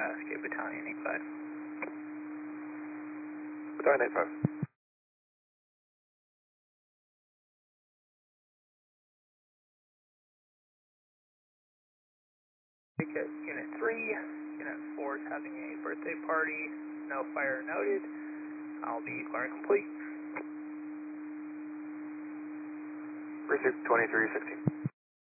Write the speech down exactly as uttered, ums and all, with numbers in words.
uh, escape battalion eighty-five. Battalion eighty-five. Ticket Unit three, Unit four is having a birthday party, no fire noted. I'll be declaring complete. Precinct twenty-three sixteen.